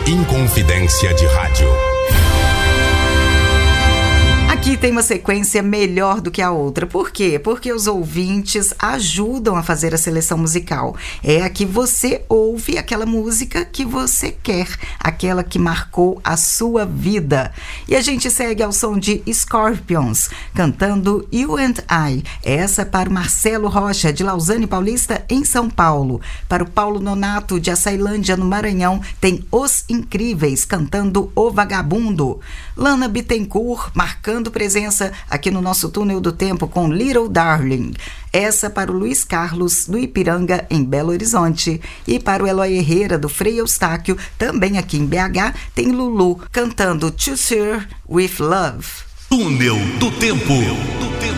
Inconfidência de Rádio. Aqui tem uma sequência melhor do que a outra. Por quê? Porque os ouvintes ajudam a fazer a seleção musical. É aqui você ouve aquela música que você quer, aquela que marcou a sua vida. E a gente segue ao som de Scorpions, cantando You and I. Essa para o Marcelo Rocha, de Lausanne Paulista, em São Paulo. Para o Paulo Nonato, de Açailândia, no Maranhão, tem Os Incríveis, cantando O Vagabundo. Lana Bittencourt, marcando presença aqui no nosso túnel do tempo com Little Darling. Essa para o Luiz Carlos, do Ipiranga, em Belo Horizonte. E para o Eloy Herrera, do Frei Eustáquio, também aqui em BH, tem Lulu, cantando To Sir With Love. Túnel do Tempo.